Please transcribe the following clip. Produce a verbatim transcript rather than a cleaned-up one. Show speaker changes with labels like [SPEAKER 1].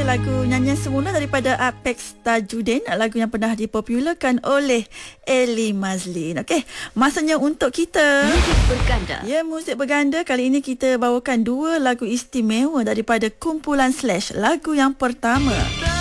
[SPEAKER 1] lagu nyanyian semula daripada Apex Tajudin, lagu yang pernah dipopularkan oleh Eli Mazlin. Okey, masanya untuk kita
[SPEAKER 2] Muzik Berganda.
[SPEAKER 1] Ya, muzik berganda. Kali ini kita bawakan dua lagu istimewa daripada kumpulan Slash. Lagu yang pertama,